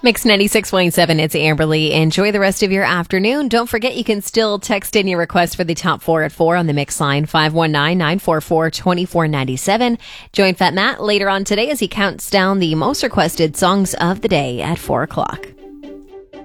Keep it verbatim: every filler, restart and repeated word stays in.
Mix ninety-six point seven, it's Amberly. Enjoy the rest of your afternoon. Don't forget you can still text in your request for the top four at four on the Mix line, five one nine, nine four four, two four nine seven. Join Fat Matt later on today as he counts down the most requested songs of the day at four o'clock.